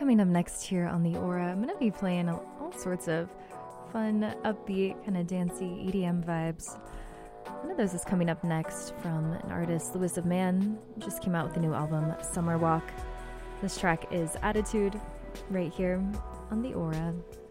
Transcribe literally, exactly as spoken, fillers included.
Coming up next here on The Aura, I'm going to be playing all sorts of fun, upbeat, kind of dancey E D M vibes. One of those is coming up next from an artist, Lewis of Man. Just came out with a new album, Summer Walk. This track is Attitude, right here on The Aura.